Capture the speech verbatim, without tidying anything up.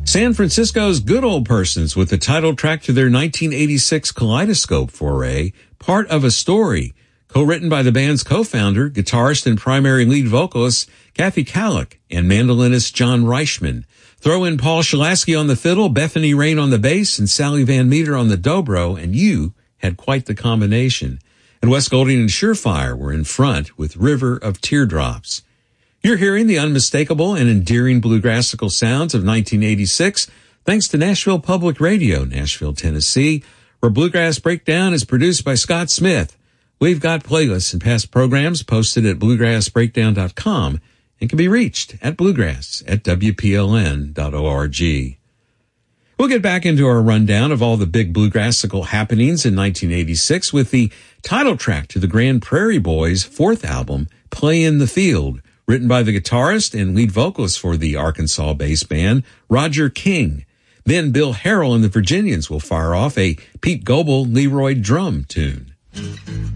San Francisco's Good Old Persons with the title track to their nineteen eighty-six Kaleidoscope foray, Part of a Story, co-written by the band's co-founder, guitarist and primary lead vocalist Kathy Kallick and mandolinist John Reichman. Throw in Paul Schilasky on the fiddle, Bethany Rain on the bass, and Sally Van Meter on the dobro, and you had quite the combination. And Wes Golding and Surefire were in front with River of Teardrops. You're hearing the unmistakable and endearing bluegrassical sounds of nineteen eighty-six, thanks to Nashville Public Radio, Nashville, Tennessee, where Bluegrass Breakdown is produced by Scott Smith. We've got playlists and past programs posted at bluegrass breakdown dot com and can be reached at bluegrass at w p l n dot org. We'll get back into our rundown of all the big bluegrassical happenings in nineteen eighty-six with the title track to the Grand Prairie Boys' fourth album, Play in the Field, written by the guitarist and lead vocalist for the Arkansas-based band, Roger King. Then Bill Harrell and the Virginians will fire off a Pete Goebel Leroy drum tune.